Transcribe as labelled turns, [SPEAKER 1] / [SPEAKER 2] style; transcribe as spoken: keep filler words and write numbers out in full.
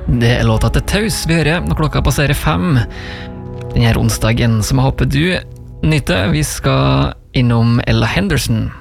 [SPEAKER 1] Det er låta til Taus vi hører når klokka passerer fem denne onsdagen, som jeg håper du nyter. Vi skal innom Ella Henderson.